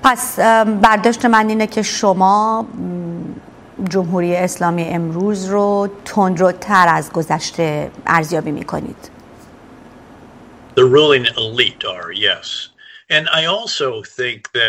پس برداشت من اینه که شما جمهوری اسلامی امروز رو تندروتر از گذشته ارزیابی میکنید. The ruling elite are, yes. And I also think that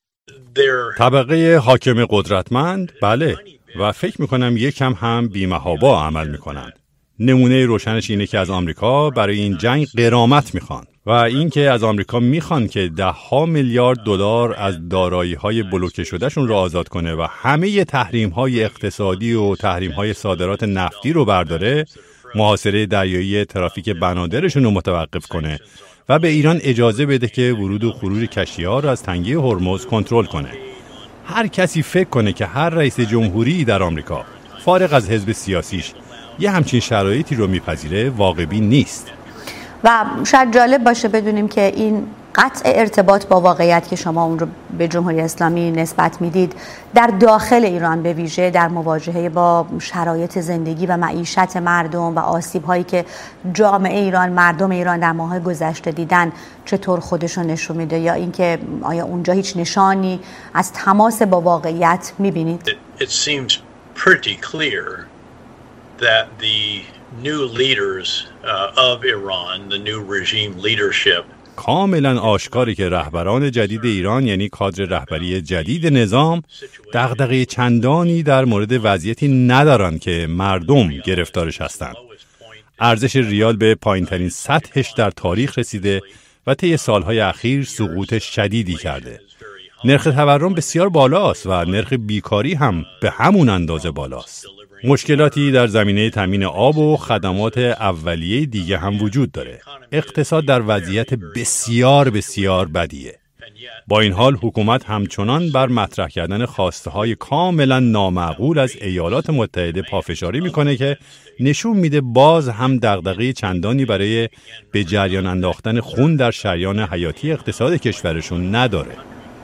طبقه حاکم قدرتمند، بله، و فکر میکنم یکم هم بی‌محابا عمل میکنند. نمونه روشنش اینه که از آمریکا برای این جنگ غرامت میخوان و اینکه از آمریکا میخوان که $10 میلیارد از دارایی‌های بلوکه شدهشون رو آزاد کنه و همه تحریم‌های اقتصادی و تحریم‌های صادرات نفتی رو برداره، محاصره دریایی ترافیک بنادرشون رو متوقف کنه و به ایران اجازه بده که ورود و خروج کشتی‌ها رو از تنگه هرمز کنترل کنه. هر کسی فکر کنه که هر رئیس جمهوری در آمریکا فارغ از حزب سیاسیش یه همچین شرایطی رو میپذیره واقعی نیست. و شاید جالب باشه بدونیم که این قطع ارتباط با واقعیت که شما اون رو به جمهوری اسلامی نسبت میدید در داخل ایران به ویژه در مواجهه با شرایط زندگی و معیشت مردم و آسیب هایی که جامعه ایران، مردم ایران در ماه‌های گذشته دیدن چطور خودشون نشون میده، یا اینکه آیا اونجا هیچ نشانی از تماس با واقعیت میبینید؟ It seems pretty clear that the new leaders of Iran, the new regime leadership کاملا آشکاری که رهبران جدید ایران، یعنی کادر رهبری جدید نظام، دغدغه چندانی در مورد وضعیتی ندارن که مردم گرفتارش هستند. ارزش ریال به پایین‌ترین سطحش در تاریخ رسیده و طی سالهای اخیر سقوط شدیدی کرده. نرخ تورم بسیار بالاست و نرخ بیکاری هم به همون اندازه بالاست. مشکلاتی در زمینه تامین آب و خدمات اولیه دیگه هم وجود داره. اقتصاد در وضعیت بسیار بسیار بدیه. با این حال حکومت همچنان بر مطرح کردن خواسته‌های کاملا نامعقول از ایالات متحده پافشاری میکنه که نشون میده باز هم دغدغه چندانی برای به جریان انداختن خون در شریان حیاتی اقتصاد کشورشون نداره.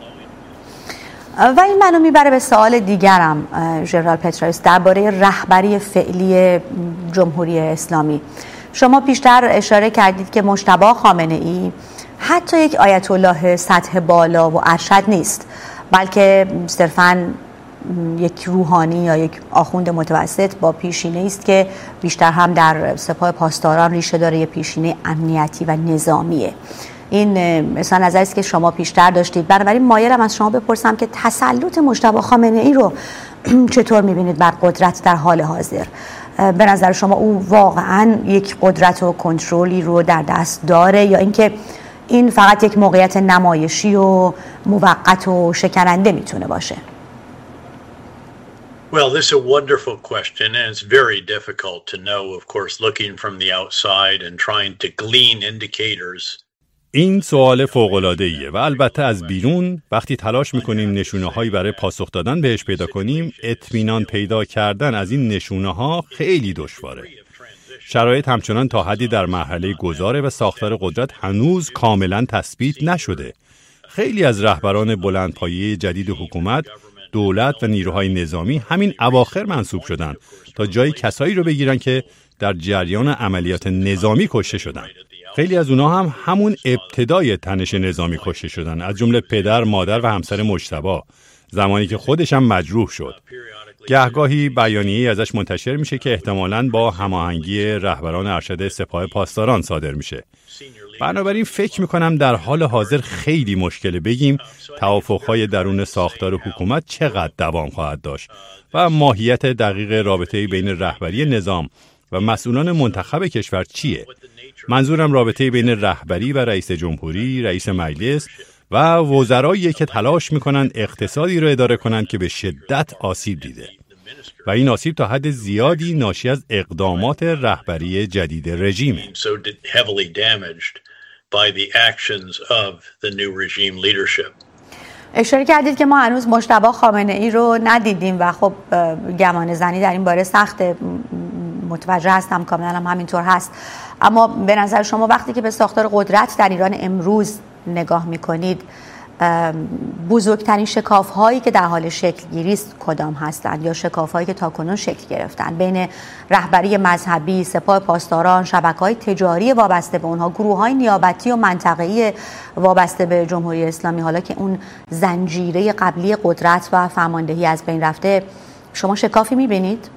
و این منو میبره به سوال دیگرم ژنرال پتروس درباره رهبری فعلی جمهوری اسلامی. شما پیشتر اشاره کردید که مجتبی خامنه‌ای حتی یک آیت الله سطح بالا و ارشد نیست، بلکه صرفاً یک روحانی یا یک آخوند متوسط با پیشینه است که بیشتر هم در سپاه پاسداران ریشه داره، یه پیشینه امنیتی و نظامیه. این مثلا نظری است که شما پیشتر داشتید. بنابراین مایلم از شما بپرسم که تسلط مجتبی خامنه‌ای رو چطور می‌بینید بر قدرت در حال حاضر؟ به نظر شما او واقعاً یک قدرت و کنترلی رو در دست داره، یا اینکه این فقط یک موقعیت نمایشی و موقت و شکننده میتونه باشه؟ Well, this is a wonderful question, and it's very difficult to know, of course, looking from the outside and trying to glean indicators. این سوال فوق‌العاده‌ایه و البته از بیرون وقتی تلاش می‌کنیم نشونه‌هایی برای پاسخ دادن بهش پیدا کنیم، اطمینان پیدا کردن از این نشونه‌ها خیلی دشواره. شرایط همچنان تا حدی در مرحله گذاره و ساختار قدرت هنوز کاملا تثبیت نشده. خیلی از رهبران بلندپایه جدید حکومت، دولت و نیروهای نظامی همین اواخر منصوب شدن تا جای کسایی رو بگیرن که در جریان عملیات نظامی کشته شدن. خیلی از اونها هم همون ابتدای تنش نظامی کشته شدن، از جمله پدر، مادر و همسر مجتبی، زمانی که خودش هم مجروح شد. گهگاهی بیانیه‌ای ازش منتشر میشه که احتمالاً با هماهنگی رهبران ارشد سپاه پاسداران صادر میشه. بنابراین فکر میکنم در حال حاضر خیلی مشکله بگیم توافقهای درون ساختار حکومت چقدر دوام خواهد داشت و ماهیت دقیق رابطه بین رهبری نظام و مسئولان منتخب کشور چیه. منظورم رابطه بین رهبری و رئیس جمهوری، رئیس مجلس و وزرایی که تلاش میکنن اقتصادی رو اداره کنن که به شدت آسیب دیده و این آسیب تا حد زیادی ناشی از اقدامات رهبری جدید رژیمه. اشاره کردید که ما هنوز مجتبی خامنه‌ای رو ندیدیم و خب گمان زنی در این باره سخته، متوجه هستم، کاملا هم همینطور هست. اما به نظر شما وقتی که به ساختار قدرت در ایران امروز نگاه میکنید بزرگترین شکاف هایی که در حال شکل گیری است کدام هستند یا شکاف هایی که تاکنون شکل گرفتند بین رهبری مذهبی، سپاه پاسداران، شبکه‌های تجاری وابسته به اونها، گروه‌های نیابتی و منطقه‌ای وابسته به جمهوری اسلامی، حالا که اون زنجیره قبلی قدرت و فرماندهی از بین رفته، شما شکافی می‌بینید؟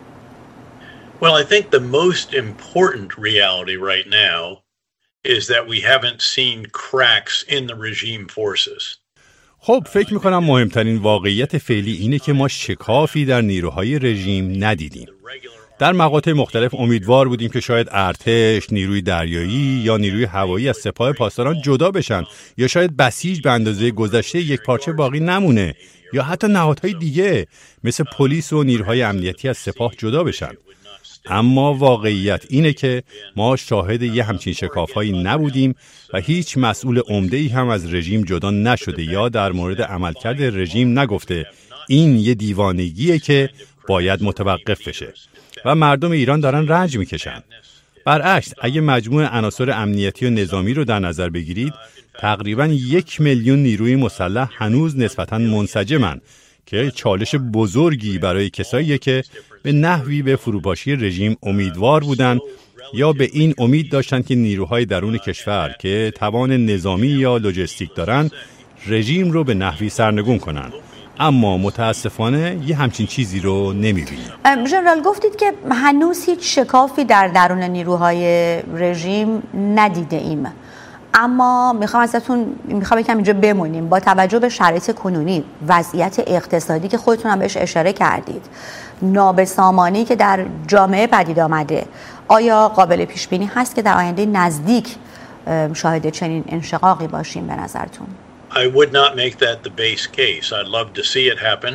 Well, I think the most important reality right now is that we haven't seen cracks in the regime forces. خب فکر میکنم مهمترین واقعیت فعلی اینه که ما شکافی در نیروهای رژیم ندیدیم. در مقاطع مختلف امیدوار بودیم که شاید ارتش، نیروی دریایی یا نیروی هوایی از سپاه پاسداران جدا بشن یا شاید بسیج به اندازه گذشته یک پارچه باقی نمونه یا حتی نهادهای دیگه مثل پلیس و نیروهای امنیتی از سپاه جدا بشن. اما واقعیت اینه که ما شاهد یه همچین شکافهایی نبودیم و هیچ مسئول عمده‌ای هم از رژیم جدا نشده یا در مورد عملکرد رژیم نگفته این یه دیوانگیه که باید متوقف بشه و مردم ایران دارن رنج میکشن. برعکس اگه مجموع عناصر امنیتی و نظامی رو در نظر بگیرید تقریباً 1 میلیون نیروی مسلح هنوز نسبتاً منسجمن که چالش بزرگی برای کساییه که به نحوی به فروپاشی رژیم امیدوار بودن یا به این امید داشتن که نیروهای درون کشور که توان نظامی یا لوجستیک دارن رژیم رو به نحوی سرنگون کنن. اما متاسفانه یه همچین چیزی رو نمی‌بینیم. ژنرال گفتید که هنوز هیچ شکافی در درون نیروهای رژیم ندیده ایم. اما میخوام یکم اینجا بمونیم. با توجه به شرایط کنونی، وضعیت اقتصادی که خودتون هم بهش اشاره کردید، نابسامانی که در جامعه پدید آمده، آیا قابل پیش بینی هست که در آینده نزدیک شاهد چنین انشقاقی باشیم به نظرتون؟ I would not make that the base case. I'd love to see it happen.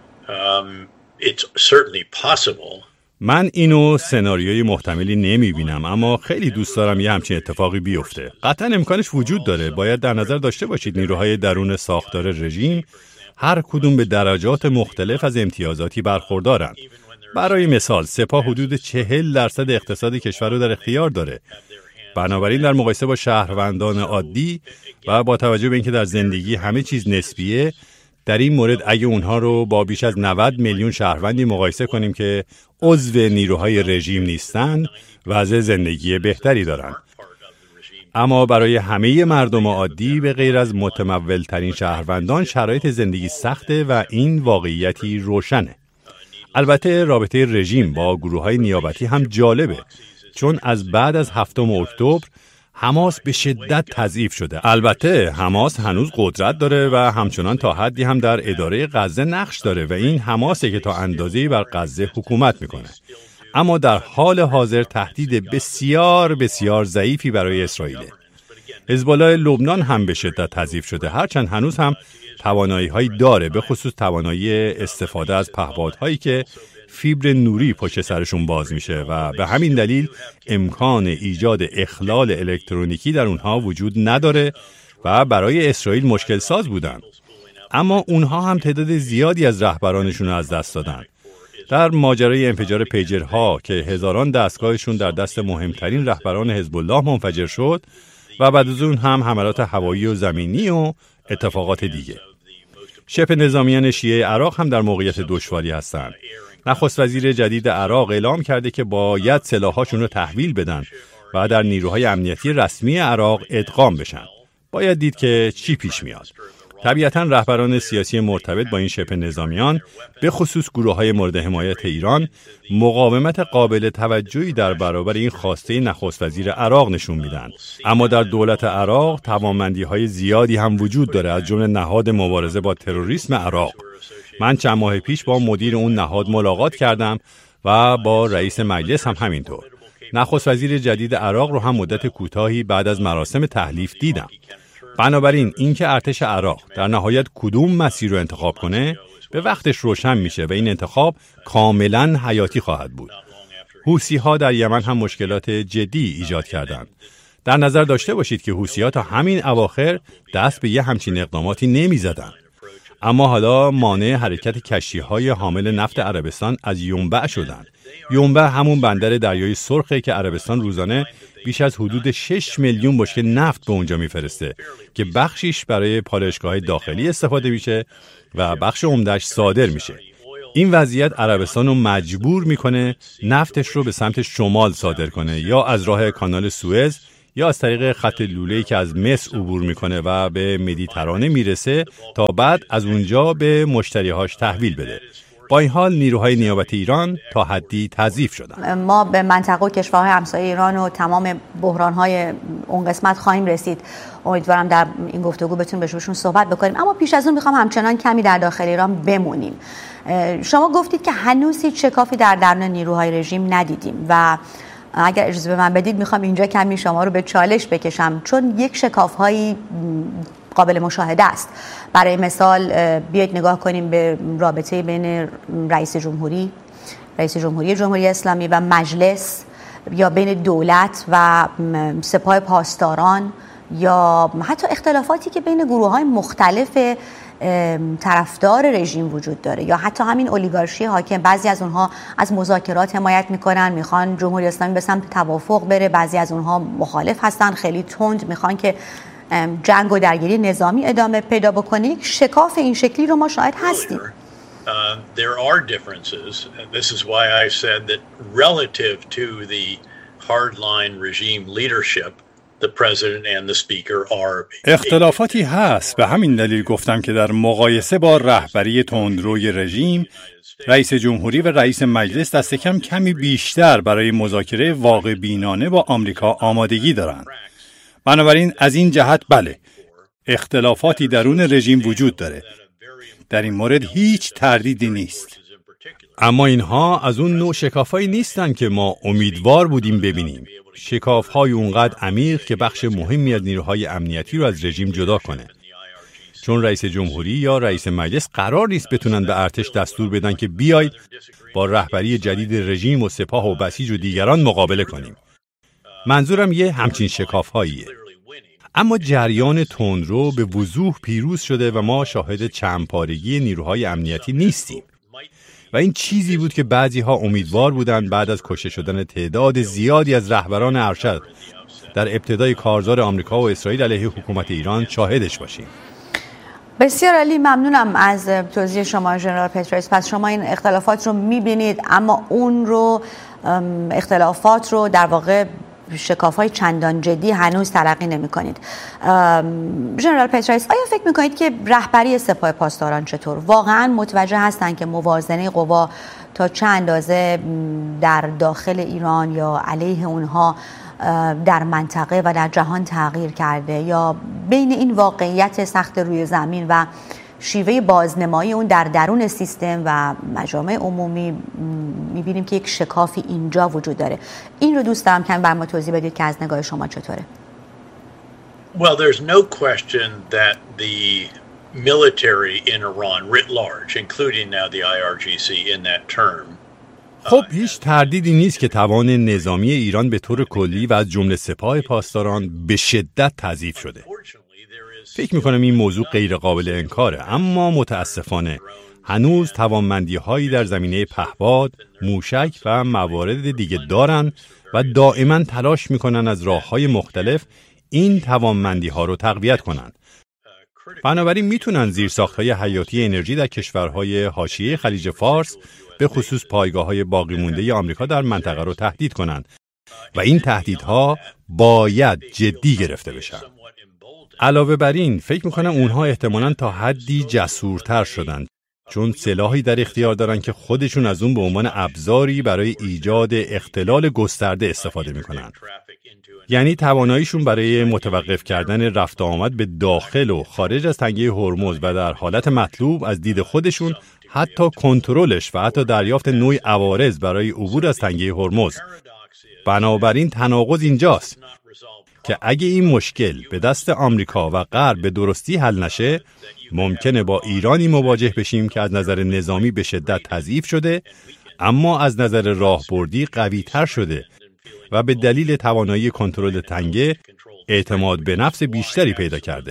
It's certainly possible. من اینو سناریوی محتملی نمیبینم، اما خیلی دوست دارم یه همچین اتفاقی بیفته. قطعا امکانش وجود داره. باید در نظر داشته باشید نیروهای درون ساختار رژیم هر کدوم به درجات مختلف از امتیازاتی برخوردارن. برای مثال سپاه حدود 40% اقتصاد کشور رو در اختیار داره. بنابراین در مقایسه با شهروندان عادی و با توجه به اینکه در زندگی همه چیز نسبیه، در این مورد اگه اونها رو با بیش از 90 میلیون شهروندی مقایسه کنیم که عضو نیروهای رژیم نیستن، وضع زندگی بهتری دارن. اما برای همه مردم عادی به غیر از متمول ترین شهروندان شرایط زندگی سخته و این واقعیتی روشنه. البته رابطه رژیم با گروه‌های نیابتی هم جالبه، چون از بعد از 7 اکتبر حماس به شدت تضعیف شده. البته حماس هنوز قدرت داره و همچنان تا حدی هم در اداره غزه نقش داره و این حماسه که تا اندازه‌ای بر غزه حکومت میکنه. اما در حال حاضر تهدید بسیار بسیار ضعیفی برای اسرائیل. حزب الله لبنان هم به شدت تضعیف شده، هرچند هنوز هم توانایی‌هایی داره، به خصوص توانایی استفاده از پهپادهایی که فیبر نوری پشت سرشون باز میشه و به همین دلیل امکان ایجاد اخلال الکترونیکی در اونها وجود نداره و برای اسرائیل مشکل ساز بودن. اما اونها هم تعداد زیادی از رهبرانشون رو از دست دادن. در ماجرای انفجار پیجرها که هزاران دستگاهشون در دست مهمترین رهبران حزب الله منفجر شد و بعد از اون هم حملات هوایی و زمینی و اتفاقات دیگه. شبه نظامیان شیعه عراق هم در موقعیت دشواری هستند. نخست وزیر جدید عراق اعلام کرده که باید سلاحاشون رو تحویل بدن و در نیروهای امنیتی رسمی عراق ادغام بشن. باید دید که چی پیش میاد. طبیعتاً رهبران سیاسی مرتبط با این شبه نظامیان، به خصوص گروه‌های مورد حمایت ایران، مقاومت قابل توجهی در برابر این خواسته نخست وزیر عراق نشون میدن. اما در دولت عراق توانمندی‌های زیادی هم وجود داره، از جمله نهاد مبارزه با تروریسم عراق. من چند ماه پیش با مدیر اون نهاد ملاقات کردم و با رئیس مجلس هم همینطور. نخست وزیر جدید عراق رو هم مدت کوتاهی بعد از مراسم تحلیف دیدم. بنابراین اینکه ارتش عراق در نهایت کدوم مسیر رو انتخاب کنه به وقتش روشن میشه و این انتخاب کاملا حیاتی خواهد بود. حوثی‌ها در یمن هم مشکلات جدی ایجاد کردند. در نظر داشته باشید که حوثی‌ها تا همین اواخر دست به یه همچین اقداماتی نمی‌زدن. اما حالا مانع حرکت کشتی‌های حامل نفت عربستان از ینبع شدند. ینبع همون بندر دریای سرخه که عربستان روزانه بیش از حدود 6 میلیون بشکه نفت به اونجا میفرسته که بخشیش برای پالایشگاه‌های داخلی استفاده میشه و بخش عمده‌اش صادر میشه. این وضعیت عربستان رو مجبور میکنه نفتش رو به سمت شمال صادر کنه، یا از راه کانال سوئز یا از طریق خط لوله‌ای که از مصر عبور میکنه و به مدیترانه میرسه تا بعد از اونجا به مشتریهاش تحویل بده. با این حال نیروهای نیابتی ایران تا حدی تضعیف شدن. ما به منطقه و کشورهای همسایه ایران و تمام بحران‌های اون قسمت خواهیم رسید. امیدوارم در این گفتگو بتونیم بهشون صحبت بکنیم، اما پیش از اون میخوام همچنان کمی در داخل ایران بمونیم. شما گفتید که هنوز هیچ شکافی در درون نیروهای رژیم ندیدیم و اگر اجازه به من بدید میخوام اینجا کمی شما رو به چالش بکشم، چون یک شکاف‌هایی قابل مشاهده است. برای مثال بیایید نگاه کنیم به رابطه بین رئیس جمهوری جمهوری اسلامی و مجلس، یا بین دولت و سپاه پاسداران، یا حتی اختلافاتی که بین گروه‌های مختلف طرفدار رژیم وجود داره، یا حتی همین اولیگارشی حاکم. بعضی از اونها از مذاکرات حمایت میکنن، میخوان جمهوری اسلامی به سمت توافق بره، بعضی از اونها مخالف هستن، خیلی تند میخوان که جنگ و درگیری نظامی ادامه پیدا بکنه. یک شکاف این شکلی رو ما شاهد هستیم. There are differences. This is why I said that relative to the hardline regime leadership, the president and the speaker are. اختلافاتی هست. به همین دلیل گفتم که در مقایسه با رهبری تندروی رژیم، رئیس جمهوری و رئیس مجلس دست کمی بیشتر برای مذاکره واقع بینانه با آمریکا آمادگی دارند. بنابراین از این جهت بله، اختلافاتی درون رژیم وجود داره. در این مورد هیچ تردیدی نیست. اما اینها از اون نوع شکافایی نیستن که ما امیدوار بودیم ببینیم. شکاف‌های اونقدر عمیق که بخش مهمی از نیروهای امنیتی رو از رژیم جدا کنه. چون رئیس جمهوری یا رئیس مجلس قرار نیست بتونن به ارتش دستور بدن که بیاید با رهبری جدید رژیم و سپاه و بسیج و دیگران مقابله کنیم. منظورم یه همچین شکاف‌هاییه. اما جریان تندرو به وضوح پیروز شده و ما شاهد چندپارگی نیروهای امنیتی نیستیم. و این چیزی بود که بعضی‌ها امیدوار بودند بعد از کشته شدن تعداد زیادی از رهبران ارشد در ابتدای کارزار آمریکا و اسرائیل علیه حکومت ایران شاهدش باشیم. بسیار عالی، ممنونم از توضیح شما ژنرال پترایس. پس شما این اختلافات رو می‌بینید، اما اون رو اختلافات رو در واقع شکاف‌های چندان جدی هنوز تلقی نمی‌کنید. ژنرال پترایس، آیا فکر می‌کنید که رهبری سپاه پاسداران چطور واقعاً متوجه هستند که موازنه قوا تا چه اندازه در داخل ایران یا علیه اونها در منطقه و در جهان تغییر کرده، یا بین این واقعیت سخت روی زمین و شیوه بازنمایی اون در درون سیستم و مجامع عمومی می‌بینیم که یک شکافی اینجا وجود داره؟ این رو دوست دارم که برام توضیح بدید که از نگاه شما چطوره. Well, there's no question that the military in Iran writ large, including now the IRGC in that term. خب هیچ تردیدی نیست که توان نظامی ایران به طور کلی و از جمله سپاه پاسداران به شدت تضعیف شده. فکر میکنم این موضوع غیر قابل انکاره، اما متاسفانه هنوز توانمندی‌هایی در زمینه پهپاد، موشک و موارد دیگه دارن و دائما تلاش میکنن از راه‌های مختلف این توانمندی‌ها رو تقویت کنن. بنابراین میتونن زیرساخت‌های حیاتی انرژی در کشورهای حاشیه خلیج فارس به خصوص پایگاه‌های باقی مونده آمریکا در منطقه رو تهدید کنند و این تهدیدها باید جدی گرفته بشن. علاوه بر این فکر میکنم اونها احتمالاً تا حدی جسورتر شدند، چون سلاحی در اختیار دارن که خودشون از اون به عنوان ابزاری برای ایجاد اختلال گسترده استفاده میکنن. یعنی تواناییشون برای متوقف کردن رفت آمد به داخل و خارج از تنگه هرمز و در حالت مطلوب از دید خودشون حتی کنترلش و حتی دریافت نوعی عوارض برای عبور از تنگه هرمز. بنابراین تناقض اینجاست که اگه این مشکل به دست آمریکا و غرب به درستی حل نشه، ممکنه با ایرانی مواجه بشیم که از نظر نظامی به شدت تضعیف شده، اما از نظر راهبردی قوی تر شده و به دلیل توانایی کنترل تنگه اعتماد به نفس بیشتری پیدا کرده.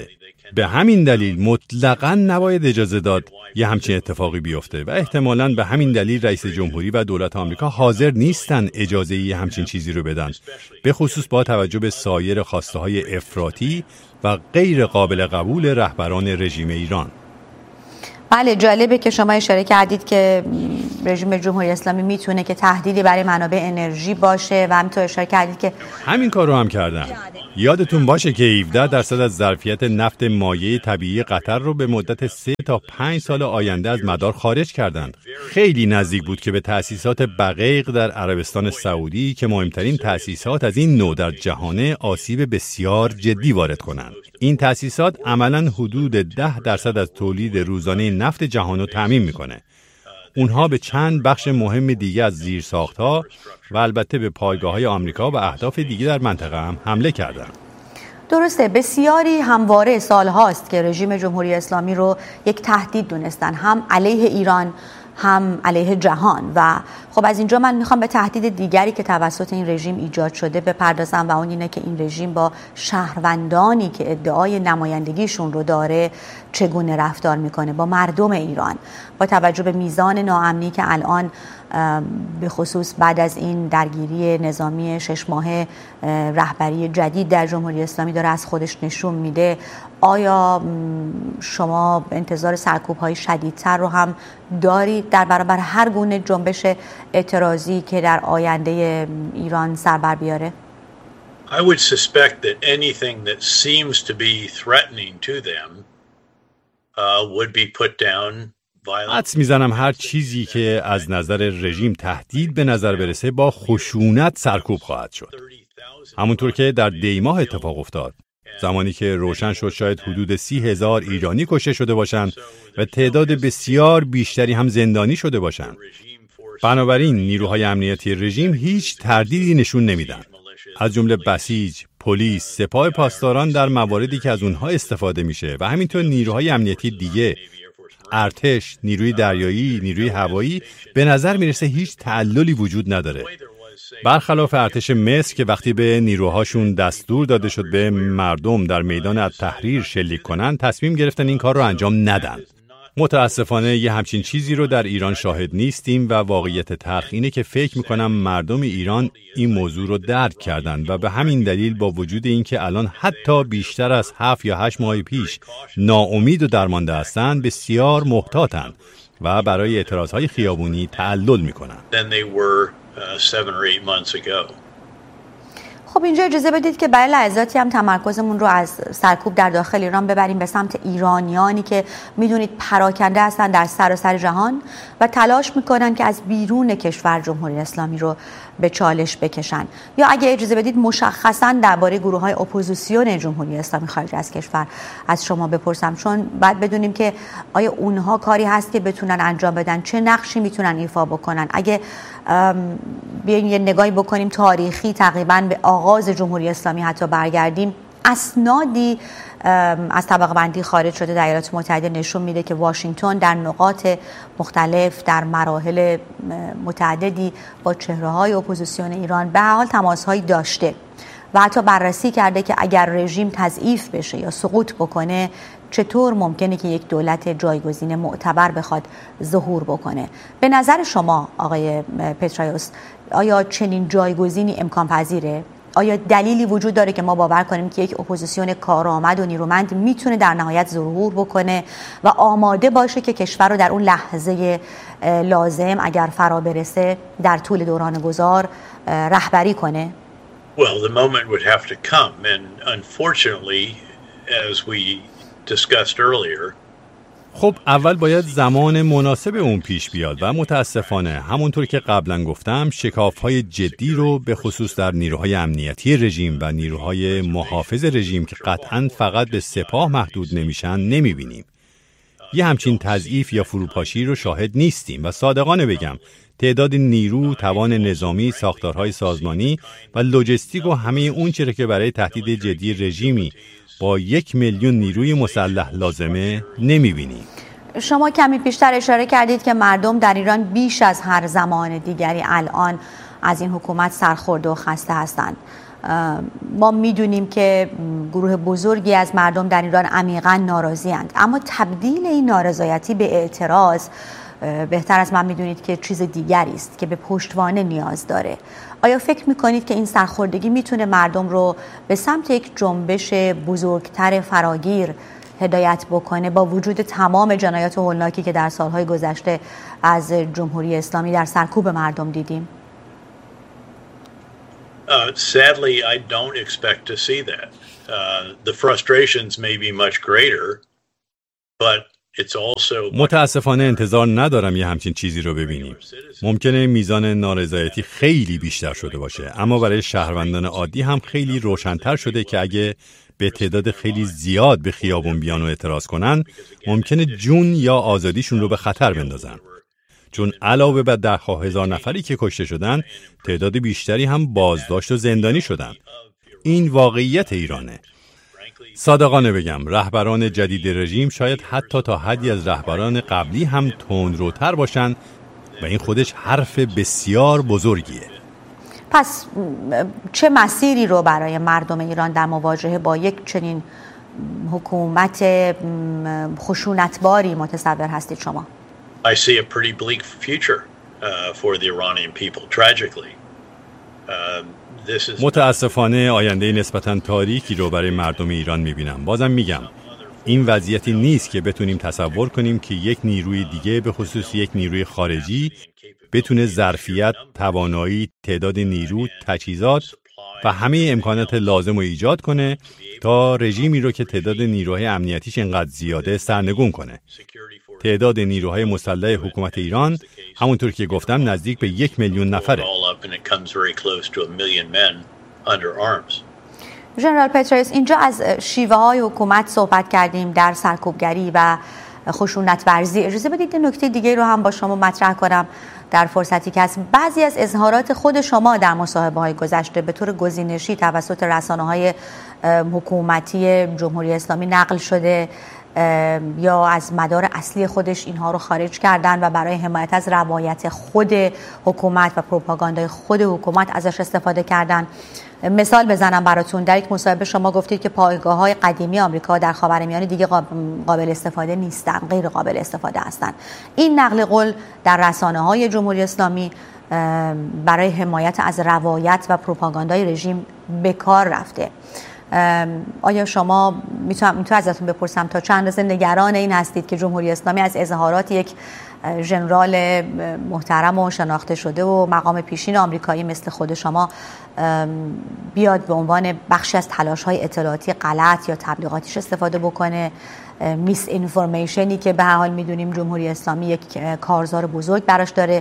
به همین دلیل مطلقاً نباید اجازه داد یه همچین اتفاقی بیفته و احتمالاً به همین دلیل رئیس جمهوری و دولت آمریکا حاضر نیستن اجازه یه همچین چیزی رو بدن، به خصوص با توجه به سایر خواسته‌های افراطی و غیر قابل قبول رهبران رژیم ایران. بله، جالبه که شما اشاره کردید که رژیم جمهوری اسلامی میتونه که تهدیدی برای منابع انرژی باشه و همینطور اشاره کردید که همین کار رو هم کردن. یادتون باشه که 17% از ظرفیت نفت مایع طبیعی قطر رو به مدت 3 تا 5 سال آینده از مدار خارج کردند. خیلی نزدیک بود که به تأسیسات بقیق در عربستان سعودی که مهمترین تأسیسات از این نوع در جهان آسیب بسیار جدی وارد کنند. این تأسیسات عملاً حدود 10% از تولید روزانه نفت جهان رو تامین میکنه. اونها به چند بخش مهم دیگه از زیرساخت‌ها و البته به پایگاه‌های آمریکا و اهداف دیگه در منطقه هم حمله کردن. درسته، بسیاری همواره سالهاست که رژیم جمهوری اسلامی رو یک تهدید دونستن، هم علیه ایران هم علیه جهان. و خب از اینجا من میخوام به تهدید دیگری که توسط این رژیم ایجاد شده بپردازم و اون اینه که این رژیم با شهروندانی که ادعای نمایندگیشون رو داره چگونه رفتار میکنه با مردم ایران، با توجه به میزان ناامنی که الان به خصوص بعد از این درگیری نظامی 6 ماهه رهبری جدید در جمهوری اسلامی داره از خودش نشون میده. آیا شما انتظار سرکوب‌های شدیدتر رو هم دارید در برابر هر گونه جنبش اعتراضی که در آینده ایران سر بر بیاره؟ I would suspect that anything that seems to be threatening to them would be put down. حدس میزنم هر چیزی که از نظر رژیم تهدید به نظر برسه با خشونت سرکوب خواهد شد. همونطور که در دیماه اتفاق افتاد، زمانی که روشن شد شاید حدود 30,000 ایرانی کشته شده باشند و تعداد بسیار بیشتری هم زندانی شده باشند. بنابراین نیروهای امنیتی رژیم هیچ تردیدی نشون نمیدن. از جمله بسیج، پلیس، سپاه پاسداران در مواردی که از اونها استفاده میشه و همینطور نیروهای امنیتی دیگه، ارتش، نیروی دریایی، نیروی هوایی، به نظر میرسه هیچ تعللی وجود نداره. برخلاف ارتش مصر که وقتی به نیروهاشون دستور داده شد به مردم در میدان التحریر شلیک کنن، تصمیم گرفتن این کار رو انجام ندن. متاسفانه یه همچین چیزی رو در ایران شاهد نیستیم و واقعیت تلخ اینه که فکر میکنم مردم ایران این موضوع رو درک کردن و به همین دلیل با وجود اینکه الان حتی بیشتر از 7 یا 8 ماه پیش ناامید و درمانده هستن، بسیار محتاطن و برای اعتراضهای خیابونی تعلل میکنن. خب اینجا اجازه بدید که برای لحظاتی هم تمرکزمون رو از سرکوب در داخل ایران ببریم به سمت ایرانیانی که میدونید پراکنده هستن در سراسر جهان و تلاش میکنن که از بیرون کشور جمهوری اسلامی رو به چالش بکشن. یا اگه اجازه بدید مشخصا درباره گروه‌های اپوزیسیون جمهوری اسلامی خارج از کشور از شما بپرسم، چون باید بدونیم که آیا اونها کاری هست که بتونن انجام بدن، چه نقشی میتونن ایفا بکنن. اگه بیاین یه نگاهی بکنیم تاریخی تقریبا به آغاز جمهوری اسلامی حتی برگردیم، اسنادی از طبقه بندی خارج شده در ایالات متحده نشون میده که واشنگتن در نقاط مختلف در مراحل متعددی با چهره‌های اپوزیسیون ایران به هر حال تماس‌هایی داشته و حتی بررسی کرده که اگر رژیم تضعیف بشه یا سقوط بکنه چطور ممکنه که یک دولت جایگزین معتبر بخواد ظهور بکنه. به نظر شما آقای پترایوس آیا چنین جایگزینی امکان پذیره؟ آیا دلیلی وجود داره که ما باور کنیم که یک اپوزیسیون کارآمد و نیرومند میتونه در نهایت ظهور بکنه و آماده باشه که کشور رو در اون لحظه لازم اگر فرا برسه در طول دوران گذار رهبری کنه؟ Well, the moment would have to come, and unfortunately, as we discussed earlier, خب اول باید زمان مناسب اون پیش بیاد و متاسفانه همونطور که قبلا گفتم شکاف‌های جدی رو به خصوص در نیروهای امنیتی رژیم و نیروهای محافظ رژیم که قطعاً فقط به سپاه محدود نمیشن نمیبینیم. یه همچین تضعیف یا فروپاشی رو شاهد نیستیم و صادقانه بگم تعداد نیرو، توان نظامی، ساختارهای سازمانی و لوجستیک و همه اون چیزی که برای تهدید جدی رژیمی با 1 میلیون نیروی مسلح لازمه نمیبینیم. شما کمی پیشتر اشاره کردید که مردم در ایران بیش از هر زمان دیگری الان از این حکومت سرخورده و خسته هستند. ما میدونیم که گروه بزرگی از مردم در ایران عمیقاً ناراضی اند، اما تبدیل این نارضایتی به اعتراض بهتر از من میدونید که چیز دیگری است که به پشتوانه نیاز داره. آیا فکر میکنید که این سرخوردگی میتونه مردم رو به سمت یک جنبش بزرگتر فراگیر هدایت بکنه با وجود تمام جنایات هولناکی که در سالهای گذشته از جمهوری اسلامی در سرکوب مردم دیدیم؟ Sadly, I don't expect to see that. The frustrations may be much greater, but it's also... متاسفانه انتظار ندارم یه همچین چیزی رو ببینیم. ممکنه میزان نارضایتی خیلی بیشتر شده باشه، اما برای شهروندان عادی هم خیلی روشن‌تر شده که اگه به تعداد خیلی زیاد به خیابون بیان و اعتراض کنن، ممکنه جون یا آزادیشون رو به خطر بندازن. چون علاوه بر ده‌ها هزار نفری که کشته شدن، تعداد بیشتری هم بازداشت و زندانی شدن. این واقعیت ایرانه. صادقانه بگم، رهبران جدید رژیم شاید حتی تا حدی از رهبران قبلی هم تندروتر باشن و این خودش حرف بسیار بزرگیه. پس چه مسیری رو برای مردم ایران در مواجهه با یک چنین حکومت خشونتباری متصور هستید شما؟ I see a pretty bleak future for the Iranian people, tragically. متاسفانه آینده نسبتاً تاریکی رو برای مردم ایران می‌بینم. بازم میگم، این وضعیتی نیست که بتونیم تصور کنیم که یک نیروی دیگه، به خصوص یک نیروی خارجی، بتونه ظرفیت، توانایی، تعداد نیرو، تجهیزات و همه امکانات لازم رو ایجاد کنه تا رژیمی رو که تعداد نیروهای امنیتیش اینقدر زیاده سرنگون کنه. تعداد نیروهای مسلح حکومت ایران همونطور که گفتم نزدیک به 1 میلیون نفره. ژنرال پترایس، اینجا از شیوه های حکومت صحبت کردیم در سرکوبگری و خشونت ورزی. اجازه بدید نکته دیگه رو هم با شما مطرح کنم در فرصتی که هست. بعضی از اظهارات خود شما در مصاحبه های گذشته به طور گزینشی توسط رسانه های حکومتی جمهوری اسلامی نقل شده یا از مدار اصلی خودش اینها رو خارج کردن و برای حمایت از روایت خود حکومت و پروپاگاندای خود حکومت ازش استفاده کردن. مثال بزنم براتون، در یک مصاحبه شما گفتید که پایگاه‌های قدیمی آمریکا در خاورمیانه دیگه قابل استفاده نیستن، غیر قابل استفاده هستن. این نقل قول در رسانه‌های جمهوری اسلامی برای حمایت از روایت و پروپاگاندای رژیم به کار رفته. آیا شما میتونم ازتون بپرسم تا چند اندازه نگران این هستید که جمهوری اسلامی از اظهارات یک ژنرال محترم و شناخته شده و مقام پیشین آمریکایی مثل خود شما بیاد به عنوان بخشی از تلاش‌های اطلاعاتی غلط یا تبلیغاتیش استفاده بکنه؟ میس اینفورمیشنی که به هر حال میدونیم جمهوری اسلامی یک کارزار بزرگ براش داره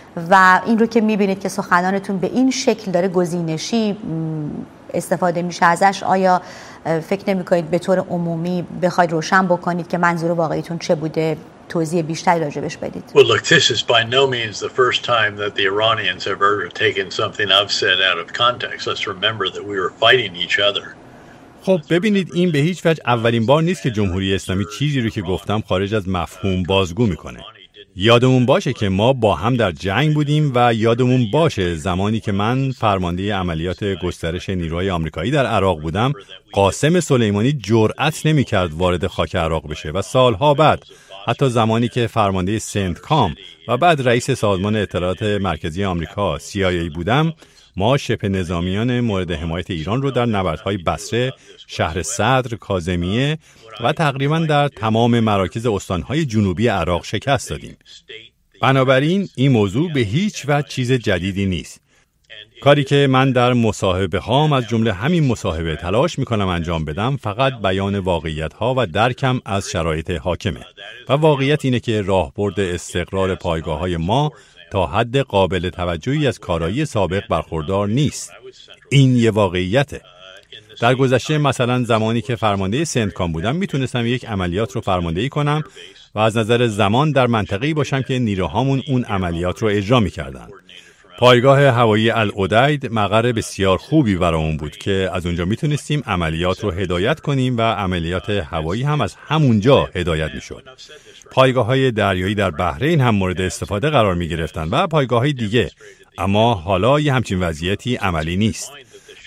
و این رو که میبینید که سخنانتون به این شکل داره گزینشی استفاده میشه ازش، آیا فکر نمی‌کنید به طور عمومی بخواید روشن بکنید که منظور واقعیتون چه بوده؟ توضیح بیشتری راجبش بدید. Well, look, this is by no means the first time that the Iranians have ever taken something I've said out of context. Let's remember that we were fighting each other. خب ببینید، این به هیچ وجه اولین بار نیست که جمهوری اسلامی چیزی رو که گفتم خارج از مفهوم بازگو میکنه. یادمون باشه که ما با هم در جنگ بودیم و یادمون باشه زمانی که من فرمانده عملیات گسترش نیروهای آمریکایی در عراق بودم، قاسم سلیمانی جرأت نمی‌کرد وارد خاک عراق بشه و سالها بعد، حتی زمانی که فرمانده سنتکام و بعد رئیس سازمان اطلاعات مرکزی آمریکا CIA بودم، ما شبه نظامیان مورد حمایت ایران رو در نبردهای بصره، شهر صدر، کاظمیه و تقریباً در تمام مراکز استانهای جنوبی عراق شکست دادیم. بنابراین این موضوع به هیچ وجه چیز جدیدی نیست. کاری که من در مصاحبه هام از جمله همین مصاحبه تلاش میکنم انجام بدم فقط بیان واقعیت ها و درکم از شرایط حاکمه و واقعیت اینه که راهبرد استقرار پایگاه های ما تا حد قابل توجهی از کارایی سابق برخوردار نیست. این یه واقعیته. در گذشته مثلا زمانی که فرمانده سنتکام بودم میتونستم یک عملیات رو فرماندهی کنم و از نظر زمان در منطقه‌ای باشم که نیروهامون اون عملیات رو اجرا میکردن. پایگاه هوایی العدید مقر بسیار خوبی برامون بود که از اونجا میتونستیم عملیات رو هدایت کنیم و عملیات هوایی هم از همونجا هدایت میشد. پایگاه‌های دریایی در بحرین هم مورد استفاده قرار میگرفتن و پایگاه‌های دیگه، اما حالا یه همچین وضعیتی عملی نیست.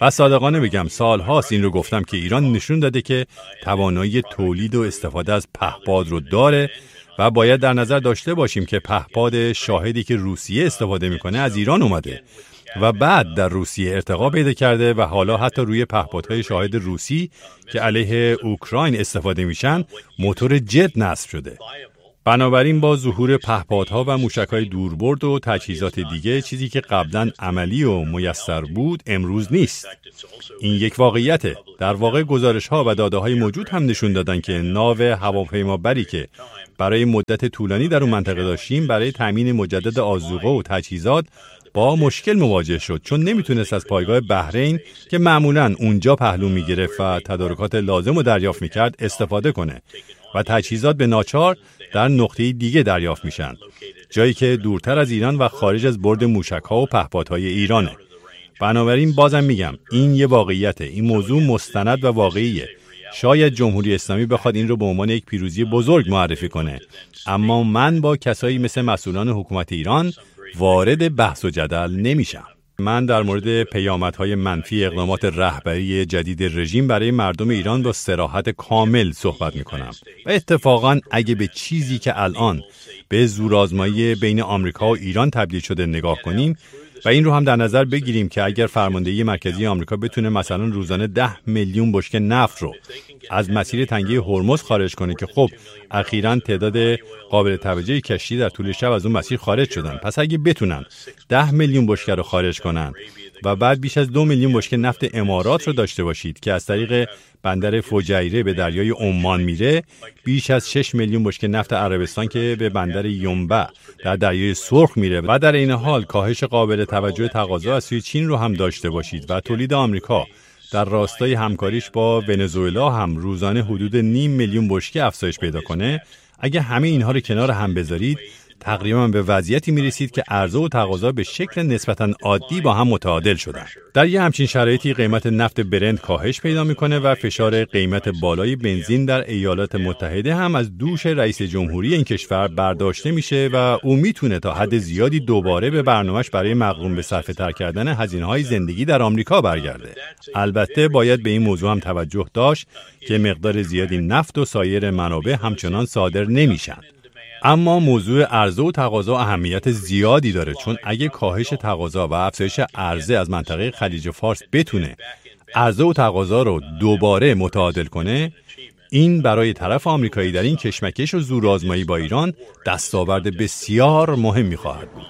و صادقانه بگم سالهاست این رو گفتم که ایران نشون داده که توانایی تولید و استفاده از پهپاد رو داره و باید در نظر داشته باشیم که پهپاد شاهدی که روسیه استفاده میکنه از ایران اومده و بعد در روسیه ارتقا پیدا کرده و حالا حتی روی پهپادهای شاهد روسی که علیه اوکراین استفاده میشن موتور جت نصب شده. بنابراین با ظهور پهپادها و موشک‌های دوربرد و تجهیزات دیگه چیزی که قبلا عملی و میسر بود امروز نیست. این یک واقعیته. در واقع گزارش‌ها و داده‌های موجود هم نشون دادن که ناو هواپیمابری که برای مدت طولانی در اون منطقه داشتیم برای تامین مجدد آذوقه و تجهیزات با مشکل مواجه شد، چون نمیتونست از پایگاه بحرین که معمولاً اونجا پهلو میگرفت و تدارکات لازم رو دریافت میکرد استفاده کنه و تجهیزات به ناچار در نقطه دیگه دریافت میشن، جایی که دورتر از ایران و خارج از برد موشک‌ها و پهپادهای ایرانه. بنابراین بازم میگم این یه واقعیته. این موضوع مستند و واقعیه. شاید جمهوری اسلامی بخواد این رو به عنوان یک پیروزی بزرگ معرفی کنه، اما من با کسایی مثل مسئولان حکومت ایران وارد بحث و جدل نمیشم. من در مورد پیامدهای منفی اقدامات رهبری جدید رژیم برای مردم ایران با صراحت کامل صحبت میکنم و اتفاقا اگه به چیزی که الان به زورآزمایی بین آمریکا و ایران تبدیل شده نگاه کنیم و این رو هم در نظر بگیریم که اگر فرماندهی مرکزی آمریکا بتونه مثلا روزانه 10 میلیون بشکه نفت رو از مسیر تنگه هرمز خارج کنه که خب اخیراً تعداد قابل توجهی کشتی در طول شب از اون مسیر خارج شدن، پس اگه بتونن 10 میلیون بشکه رو خارج کنن و بعد بیش از 2 میلیون بشکه نفت امارات رو داشته باشید که از طریق بندر فجیره به دریای عمان میره، بیش از 6 میلیون بشکه نفت عربستان که به بندر ینبع در دریای سرخ میره و در این حال کاهش قابل توجه تقاضا از سوی چین رو هم داشته باشید و تولید آمریکا در راستای همکاریش با ونزوئلا هم روزانه حدود 0.5 میلیون بشکه افزایش پیدا کنه، اگه همه اینها رو کنار هم بذارید تقریبا به وضعیتی میرسید که عرضه و تقاضا به شکل نسبتاً عادی با هم متعادل شدن. در یه همچین شرایطی قیمت نفت برنت کاهش پیدا میکنه و فشار قیمت بالای بنزین در ایالات متحده هم از دوش رئیس جمهوری این کشور برداشته میشه و او میتونه تا حد زیادی دوباره به برنامه‌اش برای مغروم به صرفه تر کردن هزینه‌های زندگی در آمریکا برگرده. البته باید به این موضوع هم توجه داشت که مقدار زیادی نفت و سایر منابع همچنان صادر نمیشن. اما موضوع عرضه و تقاضا اهمیت زیادی داره، چون اگه کاهش تقاضا و افزایش عرضه از منطقه خلیج فارس بتونه عرضه و تقاضا رو دوباره متعادل کنه، این برای طرف آمریکایی در این کشمکش و زورآزمایی با ایران دستاورد بسیار مهمی خواهد بود.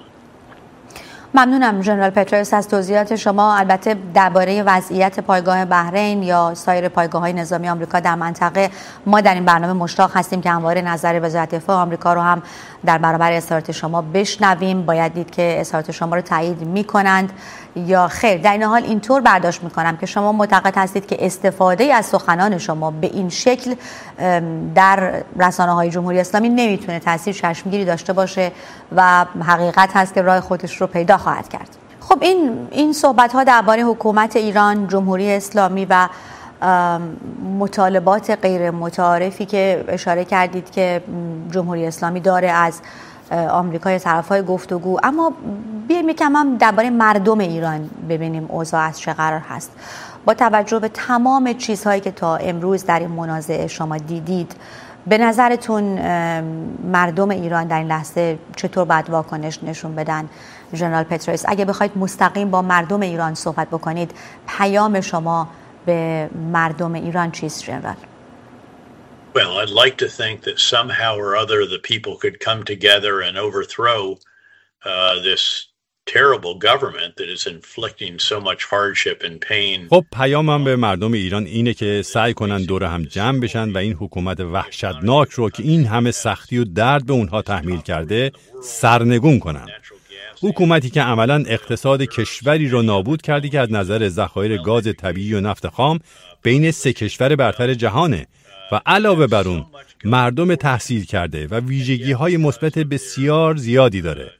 ممنونم ژنرال پتروس از توضیحات شما. البته درباره وضعیت پایگاه بحرین یا سایر پایگاه‌های نظامی آمریکا در منطقه ما در این برنامه مشتاق هستیم که همواره نظر وزارت دفاع آمریکا رو هم در برابر اظهارات شما بشنویم. باید دید که اظهارات شما رو تایید می‌کنند یا خیر. در این حال اینطور برداشت می‌کنم که شما معتقد هستید که استفاده از سخنان شما به این شکل در رسانه‌های جمهوری اسلامی نمیتونه تاثیر چشمگیری داشته باشه و حقیقت هست که راه خودش رو پیدا خواهد کرد. خب این صحبت‌ها درباره حکومت ایران، جمهوری اسلامی و مطالبات غیر متعارفی که اشاره کردید که جمهوری اسلامی داره از آمریکای طرف‌های گفتگو، اما بیایم یکم هم درباره مردم ایران ببینیم اوضاع از چه قرار هست. با توجه به تمام چیزهایی که تا امروز در این منازعه شما دیدید، به نظرتون مردم ایران در این لحظه چطور باید واکنش نشون بدن؟ ژنرال پتروس، اگه بخواید مستقیم با مردم ایران صحبت بکنید، پیام شما به مردم ایران چیست ژنرال؟ Well, I'd like to think that somehow or other the people could come together and overthrow this terrible government that is inflicting so much hardship and pain. خب پیامم به مردم ایران اینه که سعی کنن دور هم جمع بشن و این حکومت وحشتناک رو که این همه سختی و درد به اونها تحمیل کرده سرنگون کنن. حکومتی که عملاً اقتصاد کشوری رو نابود کرده که از نظر ذخایر گاز طبیعی و نفت خام بین 3 کشور برتر جهانه و علاوه بر اون مردم تحصیل کرده و ویژگی‌های مثبت بسیار زیادی داره.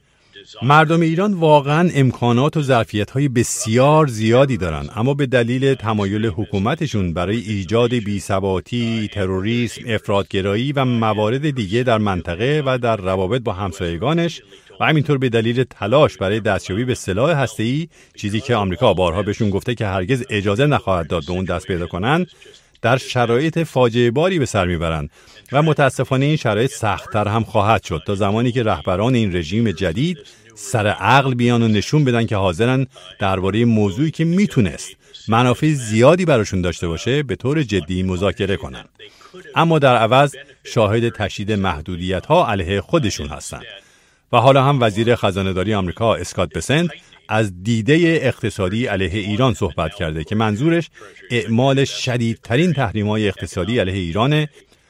مردم ایران واقعا امکانات و ظرفیت‌های بسیار زیادی دارن، اما به دلیل تمایل حکومتشون برای ایجاد بی‌ثباتی، تروریسم، افراط‌گرایی و موارد دیگه در منطقه و در روابط با همسایگانش و همینطور به دلیل تلاش برای دستیابی به سلاح هسته‌ای، چیزی که آمریکا بارها بهشون گفته که هرگز اجازه نخواهد داد به اون دست پیدا کنن، در شرایط فاجعه باری به سر میبرند و متاسفانه این شرایط سخت‌تر هم خواهد شد تا زمانی که رهبران این رژیم جدید سر عقل بیان و نشون بدن که حاضرن درباره موضوعی که میتونست منافع زیادی براشون داشته باشه به طور جدی مذاکره کنن. اما در عوض شاهد تشدید محدودیت‌ها علیه خودشون هستن. و حالا هم وزیر خزانه‌داری آمریکا اسکات بسنت از دیده اقتصادی علیه ایران صحبت کرده که منظورش اعمال شدیدترین تحریم‌های اقتصادی علیه ایرانه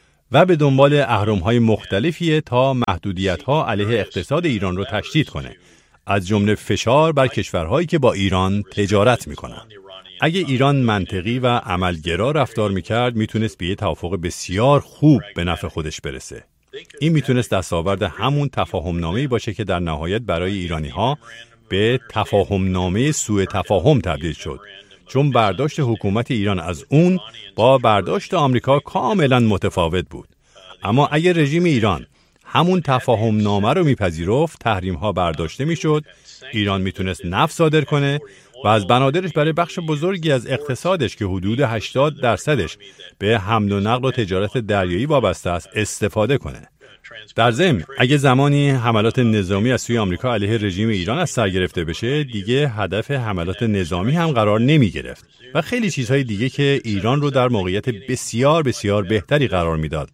و به دنبال اهرم‌های مختلفیه تا محدودیت‌ها علیه اقتصاد ایران رو تشدید کنه، از جمله فشار بر کشورهایی که با ایران تجارت می‌کنن. اگه ایران منطقی و عملگرا رفتار می‌کرد میتونست به یه توافق بسیار خوب به نفع خودش برسه. این میتونست دستاورد همون تفاهم‌نامه‌ای باشه که در نهایت برای ایرانی‌ها به تفاهم‌نامه سوء تفاهم تبدیل شد، چون برداشت حکومت ایران از اون با برداشت آمریکا کاملا متفاوت بود. اما اگر رژیم ایران همون تفاهم‌نامه رو میپذیرفت، تحریم‌ها برداشته میشد، ایران میتونست نفت صادر کنه و از بنادرش برای بخش بزرگی از اقتصادش که حدود 80% به حمل و نقل و تجارت دریایی وابسته است استفاده کنه. در ضمن اگه زمانی حملات نظامی از سوی آمریکا علیه رژیم ایران از سر گرفته بشه، دیگه هدف حملات نظامی هم قرار نمی گرفت و خیلی چیزهای دیگه که ایران رو در موقعیت بسیار بسیار بهتری قرار میداد.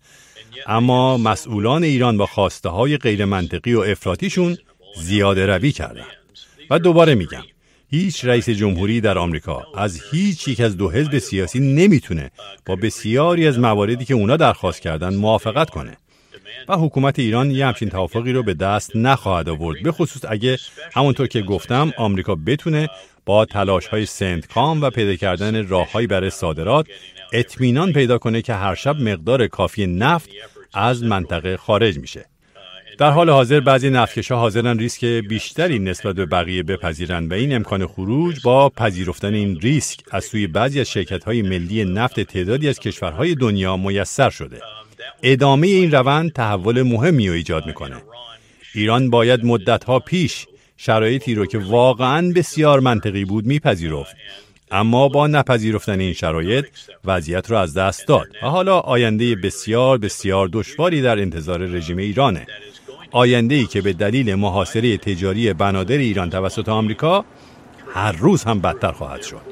اما مسئولان ایران با خواسته های غیر منطقی و افراطیشون زیاده روی کردن. و دوباره میگم، هیچ رئیس جمهوری در آمریکا از هیچ یک از دو حزب سیاسی نمیتونه با بسیاری از مواردی که اونا درخواست کردن موافقت کنه و حکومت ایران یه همچین توافقی رو به دست نخواهد آورد، به خصوص اگه همونطور که گفتم آمریکا بتونه با تلاش‌های سنتکام و پیدا کردن راه‌هایی برای صادرات اطمینان پیدا کنه که هر شب مقدار کافی نفت از منطقه خارج میشه. در حال حاضر بعضی نفتکش‌ها حاضرن ریسک بیشتری نسبت به بقیه بپذیرند و این امکان خروج با پذیرفتن این ریسک از سوی بعضی از شرکت‌های ملی نفت تعدادی از کشورهای دنیا میسر شده. ادامه این روند تحول مهمی رو ایجاد میکنه. ایران باید مدت‌ها پیش شرایطی رو که واقعاً بسیار منطقی بود میپذیرفت، اما با نپذیرفتن این شرایط وضعیت رو از دست داد و حالا آینده بسیار بسیار دشواری در انتظار رژیم ایرانه. آینده‌ای که به دلیل محاصره تجاری بنادر ایران توسط آمریکا هر روز هم بدتر خواهد شد.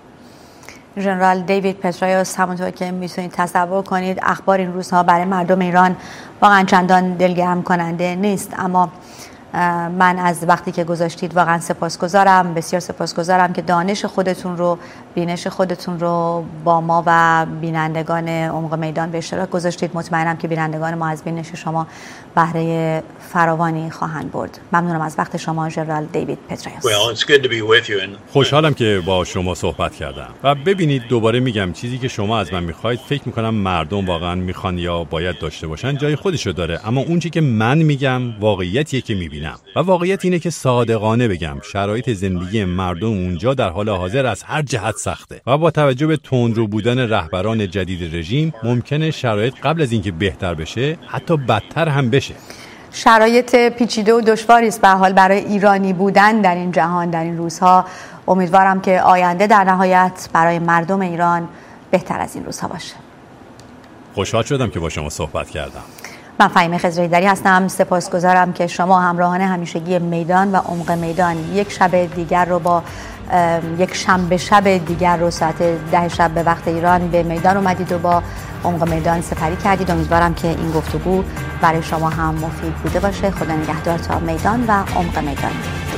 ژنرال دیوید پترایوس، همونطور که میتونید تصور کنید اخبار این روزها برای مردم ایران واقعا چندان دلگرم کننده نیست، اما من از وقتی که گذاشتید واقعا سپاسگزارم، بسیار سپاسگزارم که دانش خودتون رو، بینش خودتون رو با ما و بینندگان عمق میدان به اشتراک گذاشتید. مطمئنم که بینندگان ما از بینش شما بهره فراوانی خواهند برد. ممنونم از وقت شما ژنرال دیوید پترایوس. خوشحالم که با شما صحبت کردم و ببینید دوباره میگم چیزی که شما از من میخواید فکر میکنم مردم واقعا میخوان یا باید داشته باشن جای خودشو داره، اما اون چیزی که من میگم واقعیتیه که میبینم و واقعیت اینه که صادقانه بگم شرایط زندگی مردم اونجا در حال حاضر از هر جهت سخته و با توجه به تندرو بودن رهبران جدید رژیم ممکنه شرایط قبل از اینکه بهتر بشه حتی بدتر هم بشه. شرایط پیچیده و دشواری است به هر حال برای ایرانی بودن در این جهان در این روزها. امیدوارم که آینده در نهایت برای مردم ایران بهتر از این روزها باشه. خوشحال شدم که با شما صحبت کردم. من فهیمه خضرایی‌دری هستم. سپاسگزارم که شما همراهان همیشگی میدان و عمق میدان یک شب دیگر رو با یک شنبه شب دیگر رو ساعت 10 شب به وقت ایران به میدان اومدید و با عمق میدان سپری کردید. امیدوارم که این گفتگو برای شما هم مفید بوده باشه. خدا نگهدار تا میدان و عمق میدان.